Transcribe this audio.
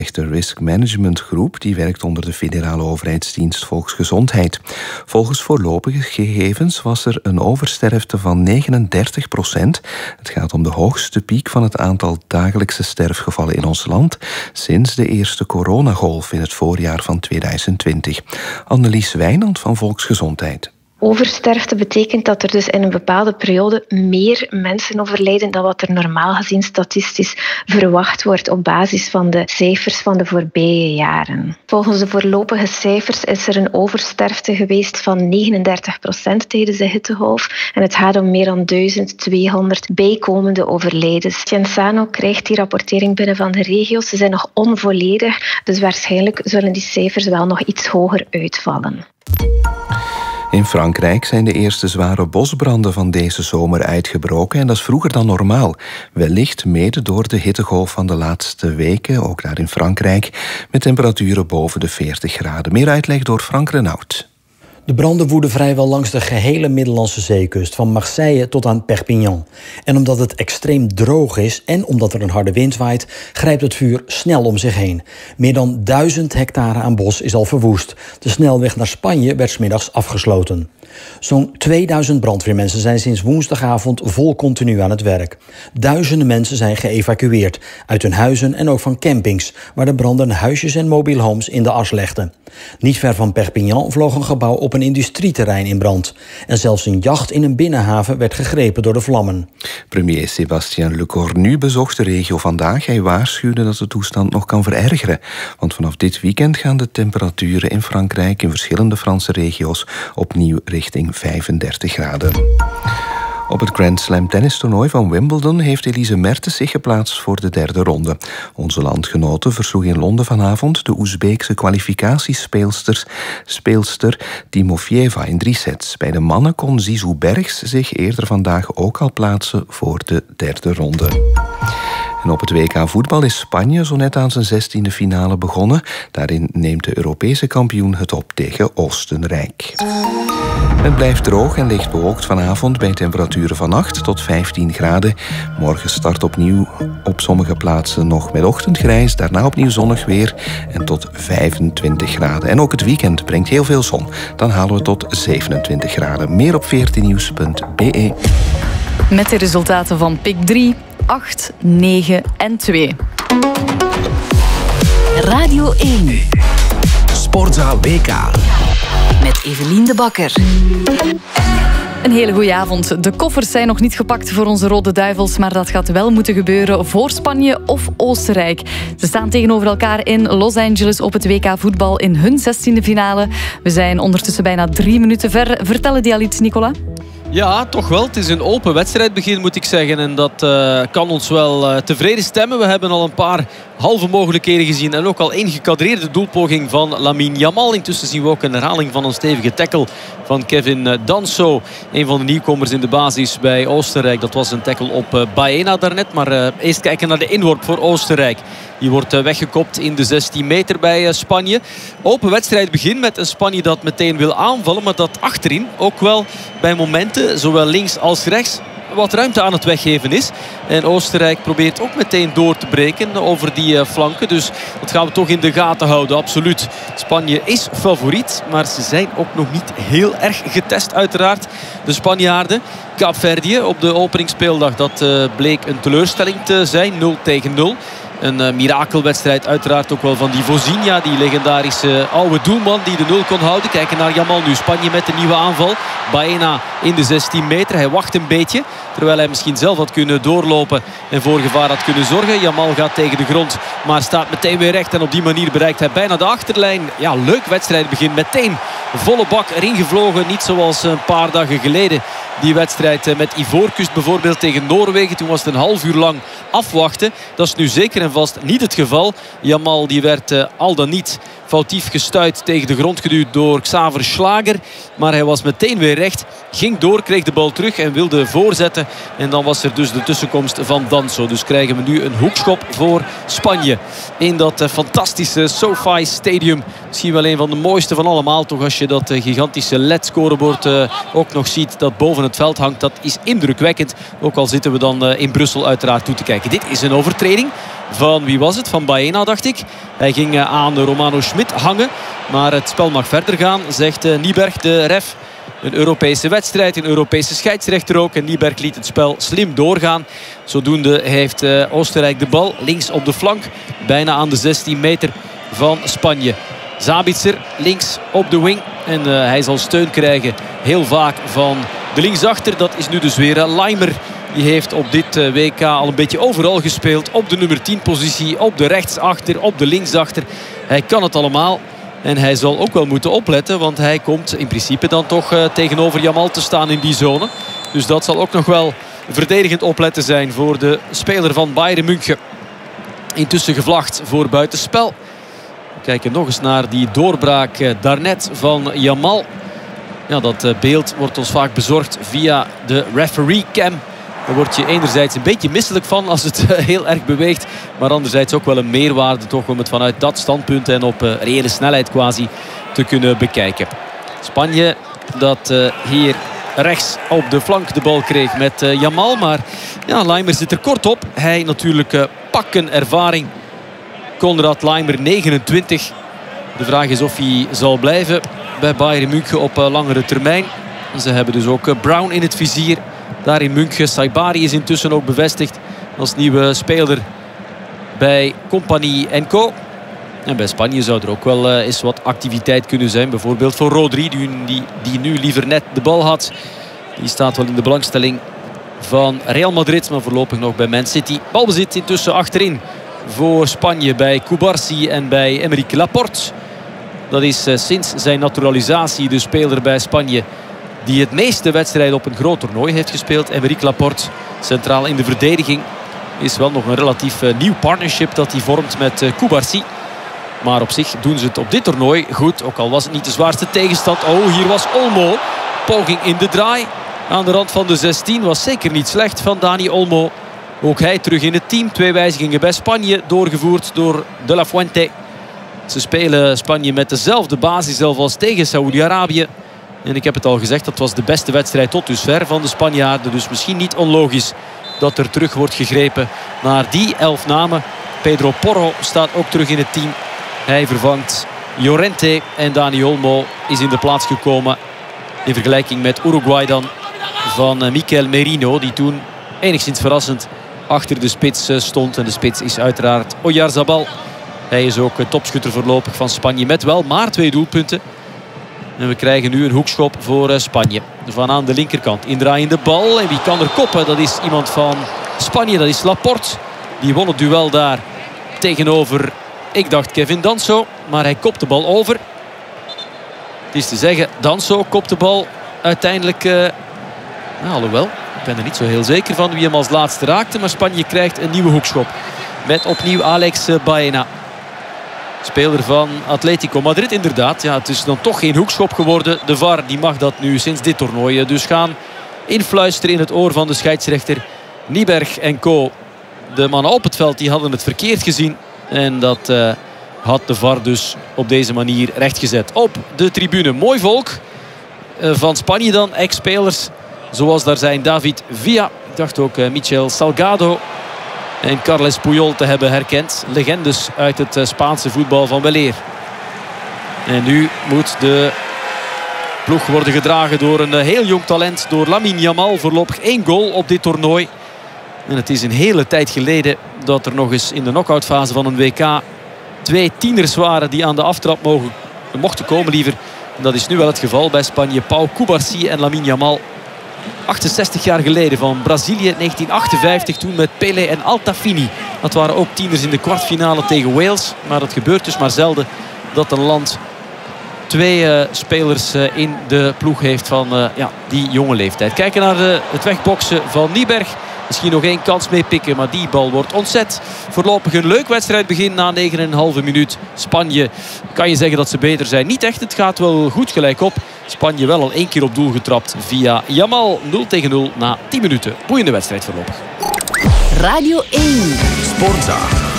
De Risk Management Groep die werkt onder de federale overheidsdienst Volksgezondheid. Volgens voorlopige gegevens was er een oversterfte van 39%. Het gaat om de hoogste piek van het aantal dagelijkse sterfgevallen in ons land sinds de eerste coronagolf in het voorjaar van 2020. Annelies Wijnand van Volksgezondheid. Oversterfte betekent dat er dus in een bepaalde periode meer mensen overlijden dan wat er normaal gezien statistisch verwacht wordt op basis van de cijfers van de voorbije jaren. Volgens de voorlopige cijfers is er een oversterfte geweest van 39% tijdens de hittegolf en het gaat om meer dan 1200 bijkomende overlijdens. Cienzano krijgt die rapportering binnen van de regio's. Ze zijn nog onvolledig, dus waarschijnlijk zullen die cijfers wel nog iets hoger uitvallen. In Frankrijk zijn de eerste zware bosbranden van deze zomer uitgebroken en dat is vroeger dan normaal. Wellicht mede door de hittegolf van de laatste weken, ook daar in Frankrijk, met temperaturen boven de 40 graden. Meer uitleg door Frank Renaud. De branden woeden vrijwel langs de gehele Middellandse zeekust, van Marseille tot aan Perpignan. En omdat het extreem droog is en omdat er een harde wind waait, grijpt het vuur snel om zich heen. Meer dan 1000 hectare aan bos is al verwoest. De snelweg naar Spanje werd 's middags afgesloten. Zo'n 2000 brandweermensen zijn sinds woensdagavond vol continu aan het werk. Duizenden mensen zijn geëvacueerd uit hun huizen en ook van campings, waar de branden huisjes en mobile homes in de as legden. Niet ver van Perpignan vloog een gebouw op een industrieterrein in brand. En zelfs een jacht in een binnenhaven werd gegrepen door de vlammen. Premier Sébastien Lecornu bezocht de regio vandaag. Hij waarschuwde dat de toestand nog kan verergeren. Want vanaf dit weekend gaan de temperaturen in Frankrijk in verschillende Franse regio's opnieuw richting 35 graden. Op het Grand Slam tennistoernooi van Wimbledon heeft Elise Mertens zich geplaatst voor de derde ronde. Onze landgenote versloeg in Londen vanavond de Oezbeekse kwalificatiespeelster Timofeeva in 3 sets. Bij de mannen kon Zizou Bergs zich eerder vandaag ook al plaatsen voor de derde ronde. En op het WK voetbal is Spanje zo net aan zijn 16e finale begonnen. Daarin neemt de Europese kampioen het op tegen Oostenrijk. Het blijft droog en licht bewolkt vanavond bij temperaturen van 8 tot 15 graden. Morgen start opnieuw op sommige plaatsen nog met ochtendgrijs. Daarna opnieuw zonnig weer en tot 25 graden. En ook het weekend brengt heel veel zon. Dan halen we tot 27 graden. Meer op 14nieuws.be. Met de resultaten van PIK 3, 8, 9 en 2. Radio 1. Sportzaal WK. Met Evelien de Bakker. Een hele goede avond. De koffers zijn nog niet gepakt voor onze Rode Duivels, maar dat gaat wel moeten gebeuren voor Spanje of Oostenrijk. Ze staan tegenover elkaar in Los Angeles op het WK voetbal in hun 16e finale. We zijn ondertussen bijna 3 minuten ver. Vertellen die al iets, Nicola? Ja, toch wel. Het is een open wedstrijdbegin, moet ik zeggen. En dat kan ons wel tevreden stemmen. We hebben al een paar halve mogelijkheden gezien. En ook al één gekadreerde doelpoging van Lamine Yamal. Intussen zien we ook een herhaling van een stevige tackle van Kevin Danso. Een van de nieuwkomers in de basis bij Oostenrijk. Dat was een tackle op Baena daarnet. Maar eerst kijken naar de inworp voor Oostenrijk. Die wordt weggekopt in de 16 meter bij Spanje. Open wedstrijdbegin met een Spanje dat meteen wil aanvallen. Maar dat achterin ook wel bij momenten, zowel links als rechts, wat ruimte aan het weggeven is. En Oostenrijk probeert ook meteen door te breken over die flanken. Dus dat gaan we toch in de gaten houden, absoluut. Spanje is favoriet, maar ze zijn ook nog niet heel erg getest uiteraard. De Spanjaarden. Kaapverdië op de openingsspeeldag, dat bleek een teleurstelling te zijn. 0-0. Een mirakelwedstrijd uiteraard ook wel van die Vozinha. Die legendarische oude doelman die de 0 kon houden. Kijken naar Yamal nu. Spanje met de nieuwe aanval. Baena in de 16 meter. Hij wacht een beetje. Terwijl hij misschien zelf had kunnen doorlopen en voor gevaar had kunnen zorgen. Yamal gaat tegen de grond, maar staat meteen weer recht. En op die manier bereikt hij bijna de achterlijn. Ja, leuk wedstrijdbegin. Meteen volle bak erin gevlogen. Niet zoals een paar dagen geleden. Die wedstrijd met Ivoorkust bijvoorbeeld tegen Noorwegen. Toen was het een half uur lang afwachten. Dat is nu zeker en vast niet het geval. Yamal die werd al dan niet foutief gestuit, tegen de grond geduwd door Xaver Schlager. Maar hij was meteen weer recht. Ging door, kreeg de bal terug en wilde voorzetten. En dan was er dus de tussenkomst van Danso. Dus krijgen we nu een hoekschop voor Spanje. In dat fantastische SoFi Stadium. Misschien wel een van de mooiste van allemaal. Toch als je dat gigantische LED-scorebord ook nog ziet. Dat boven het veld hangt. Dat is indrukwekkend. Ook al zitten we dan in Brussel uiteraard toe te kijken. Dit is een overtreding van, wie was het? Van Baena, dacht ik. Hij ging aan Romano Schmid hangen. Maar het spel mag verder gaan, zegt Nieberg, de ref. Een Europese wedstrijd, een Europese scheidsrechter ook. En Nieberg liet het spel slim doorgaan. Zodoende heeft Oostenrijk de bal links op de flank. Bijna aan de 16 meter van Spanje. Sabitzer links op de wing. En hij zal steun krijgen heel vaak van de linksachter. Dat is nu dus weer Laimer. Die heeft op dit WK al een beetje overal gespeeld. Op de nummer 10 positie, op de rechtsachter, op de linksachter. Hij kan het allemaal. En hij zal ook wel moeten opletten. Want hij komt in principe dan toch tegenover Yamal te staan in die zone. Dus dat zal ook nog wel verdedigend opletten zijn voor de speler van Bayern München. Intussen gevlacht voor buitenspel. We kijken nog eens naar die doorbraak daarnet van Yamal. Ja, dat beeld wordt ons vaak bezorgd via de referee cam. Daar word je enerzijds een beetje misselijk van als het heel erg beweegt. Maar anderzijds ook wel een meerwaarde toch om het vanuit dat standpunt en op reële snelheid quasi te kunnen bekijken. Spanje dat hier rechts op de flank de bal kreeg met Yamal. Maar ja, Laimer zit er kort op. Hij natuurlijk pakken ervaring. Konrad Laimer 29. De vraag is of hij zal blijven bij Bayern München op langere termijn. Ze hebben dus ook Brown in het vizier. Daar in München. Saibari is intussen ook bevestigd als nieuwe speler bij Compagnie Co. En bij Spanje zou er ook wel eens wat activiteit kunnen zijn. Bijvoorbeeld voor Rodri, die nu liever net de bal had. Die staat wel in de belangstelling van Real Madrid, maar voorlopig nog bij Man City. Balbezit intussen achterin voor Spanje bij Cubarsi en bij Aymeric Laporte. Dat is sinds zijn naturalisatie de speler bij Spanje die het meeste wedstrijden op een groot toernooi heeft gespeeld. Aymeric Laporte, centraal in de verdediging. Is wel nog een relatief nieuw partnership dat hij vormt met Cubarsi. Maar op zich doen ze het op dit toernooi goed. Ook al was het niet de zwaarste tegenstand. Oh, hier was Olmo. Poging in de draai. Aan de rand van de 16 was zeker niet slecht van Dani Olmo. Ook hij terug in het team. 2 wijzigingen bij Spanje. Doorgevoerd door De La Fuente. Ze spelen Spanje met dezelfde basis als tegen Saoedi-Arabië. En ik heb het al gezegd, dat was de beste wedstrijd tot dusver van de Spanjaarden. Dus misschien niet onlogisch dat er terug wordt gegrepen naar die 11 namen. Pedro Porro staat ook terug in het team. Hij vervangt Llorente en Dani Olmo is in de plaats gekomen. In vergelijking met Uruguay dan van Mikel Merino. Die toen enigszins verrassend achter de spits stond. En de spits is uiteraard Oyarzabal. Hij is ook topschutter voorlopig van Spanje met wel maar 2 doelpunten. En we krijgen nu een hoekschop voor Spanje. Van aan de linkerkant. Indraaiende bal. En wie kan er koppen? Dat is iemand van Spanje. Dat is Laporte. Die won het duel daar tegenover, ik dacht, Kevin Danso. Maar hij kopt de bal over. Het is te zeggen, Danso kopt de bal uiteindelijk. Alhoewel, ik ben er niet zo heel zeker van wie hem als laatste raakte. Maar Spanje krijgt een nieuwe hoekschop. Met opnieuw Alex Baena. Speler van Atletico Madrid inderdaad. Ja, het is dan toch geen hoekschop geworden. De VAR die mag dat nu sinds dit toernooi dus gaan influisteren in het oor van de scheidsrechter. Nieberg en co. De mannen op het veld die hadden het verkeerd gezien. En dat had de VAR dus op deze manier rechtgezet. Op de tribune. Mooi volk van Spanje dan. Ex-spelers zoals daar zijn David Villa. Ik dacht ook Michel Salgado. En Carles Puyol te hebben herkend. Legendes uit het Spaanse voetbal van weleer. En nu moet de ploeg worden gedragen door een heel jong talent. Door Lamine Yamal. Voorlopig 1 goal op dit toernooi. En het is een hele tijd geleden dat er nog eens in de knock-outfase van een WK 2 tieners waren die aan de aftrap mochten komen liever. En dat is nu wel het geval bij Spanje. Pau Cubarsi en Lamine Yamal. 68 jaar geleden van Brazilië, 1958, toen met Pelé en Altafini. Dat waren ook tieners in de kwartfinale tegen Wales. Maar dat gebeurt dus maar zelden dat een land 2 spelers in de ploeg heeft van die jonge leeftijd. Kijken naar het wegboksen van Nieberg. misschien nog 1 kans mee pikken. Maar die bal wordt ontzet. Voorlopig een leuk wedstrijdbegin na 9,5 minuut. Spanje, kan je zeggen dat ze beter zijn? Niet echt, het gaat wel goed gelijk op. Spanje wel al 1 keer op doel getrapt via Yamal. 0-0 na 10 minuten. Boeiende wedstrijd voorlopig. Radio 1. Sportza.